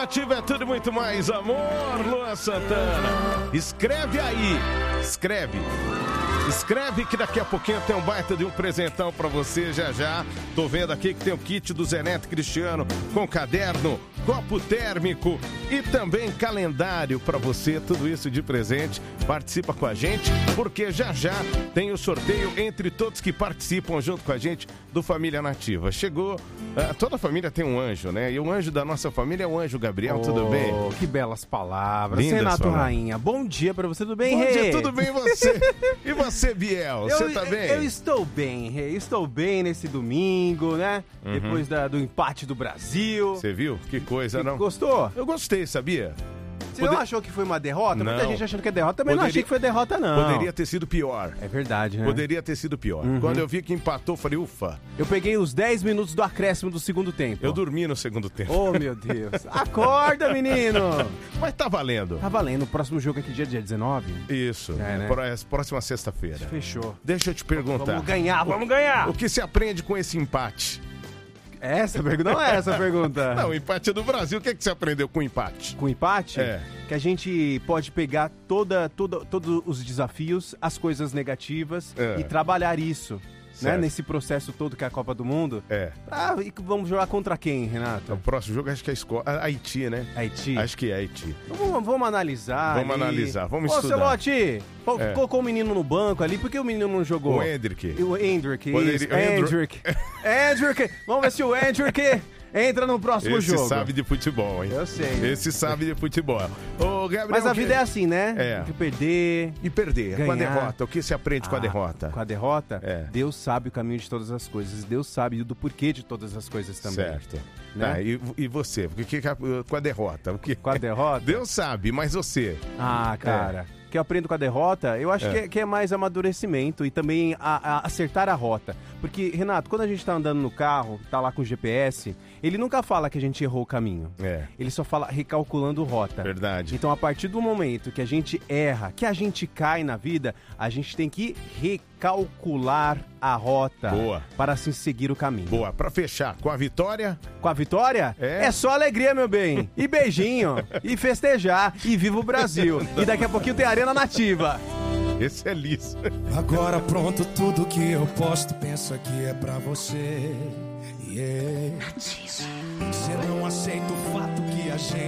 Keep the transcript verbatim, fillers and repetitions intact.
Nativa é tudo e muito mais amor, Luan Santana. Escreve aí, escreve. Escreve que daqui a pouquinho tem um baita de um presentão pra você já já. Tô vendo aqui que tem o kit do Zé Neto Cristiano com caderno, copo térmico e também calendário pra você. Tudo isso de presente. Participa com a gente, porque já já tem o sorteio entre todos que participam junto com a gente do Família Nativa. Chegou, uh, toda família tem um anjo, né? E o anjo da nossa família é o anjo Gabriel, oh, tudo bem? Que belas palavras. Lindas Renato palavras. Rainha, bom dia pra você, tudo bem, Bom Rê? dia, tudo bem você? E você, Biel, eu, você tá bem? Eu estou bem, Rê, estou bem nesse domingo, né? Uhum. Depois da, do empate do Brasil. Você viu? Que coisa, que, não? Gostou? Eu gostei, sabia? Você Poder... não achou que foi uma derrota? Não. Muita gente achando que é derrota, também Poderia... não achei que foi derrota, não. Poderia ter sido pior. É verdade, né? Poderia ter sido pior. Uhum. Quando eu vi que empatou, eu falei, ufa. Eu peguei os dez minutos do acréscimo do segundo tempo. Eu dormi no segundo tempo. Oh, meu Deus. Acorda, menino! Mas tá valendo. Tá valendo. O próximo jogo aqui, dia, dia dezenove? Isso. É, né? Próxima sexta-feira. Fechou. Deixa eu te perguntar. Vamos ganhar, vamos ganhar! O que se aprende com esse empate? Essa pergunta não é essa a pergunta. Não, o empate é do Brasil. O que, é que você aprendeu com o empate? Com o empate? É. Que a gente pode pegar toda, toda, todos os desafios, as coisas negativas é. e trabalhar isso. Né, nesse processo todo que é a Copa do Mundo. É. Ah, e vamos jogar contra quem, Renato? O próximo jogo acho que é a Esco... Haiti, né? Haiti. Acho que é Haiti. Vamos, vamos analisar. Vamos ali. analisar, vamos Ô, estudar. Ô, Celote, é. colocou o menino no banco ali, por que o menino não jogou? O Hendrick. O Hendrick, Poderia... isso. Hendrick. Hendrick. Vamos ver se o Hendrick entra no próximo Esse jogo. Esse sabe de futebol, hein? Eu sei. Esse sabe de futebol. Ô, Gabriel, mas a vida é assim, né? É. Tem que perder. E perder. Ganhar. Com a derrota. O que se aprende ah, com a derrota? Com a derrota? É. Deus sabe o caminho de todas as coisas. Deus sabe do porquê de todas as coisas também. Certo. Né? Tá, e, e você? O que, com a derrota? O que... Com a derrota? Deus sabe, mas você? Ah, cara... É. Que eu aprendo com a derrota, eu acho é. Que, é, que é mais amadurecimento e também a, a acertar a rota. Porque, Renato, quando a gente tá andando no carro, tá lá com o G P S, ele nunca fala que a gente errou o caminho. É. Ele só fala recalculando rota. Verdade. Então, a partir do momento que a gente erra, que a gente cai na vida, a gente tem que recalcular a rota. Boa. Para assim seguir o caminho. Boa. Pra fechar, com a vitória? Com a vitória? É, é só alegria, meu bem. E beijinho. E festejar. E viva o Brasil. E daqui a pouquinho tem Arena Nativa. Esse é liso. Agora pronto, tudo que eu posto, penso que é pra você. Yeah. Você não aceita o fato que a gente